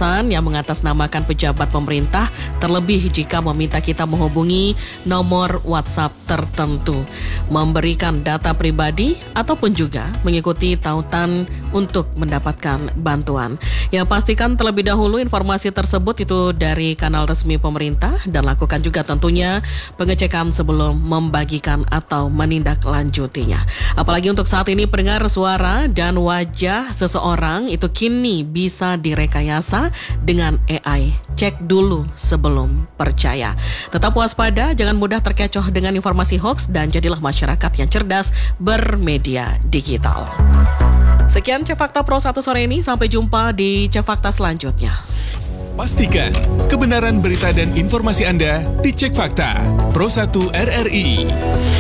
pemesan yang mengatasnamakan pejabat pemerintah, terlebih jika meminta kita menghubungi nomor WhatsApp tertentu, memberikan data pribadi, ataupun juga mengikuti tautan untuk mendapatkan bantuan. Ya, pastikan terlebih dahulu informasi tersebut itu dari kanal resmi pemerintah dan lakukan juga tentunya pengecekan sebelum membagikan atau menindaklanjutinya. Apalagi untuk saat ini pendengar, suara dan wajah seseorang itu kini bisa direkayasa dengan AI. Cek dulu sebelum percaya. Tetap waspada, jangan mudah terkecoh dengan informasi hoaks dan jadilah masyarakat yang cerdas bermedia digital. Sekian Cek Fakta Pro 1 sore ini, sampai jumpa di Cek Fakta selanjutnya. Pastikan kebenaran berita dan informasi Anda dicek fakta. Pro 1 RRI.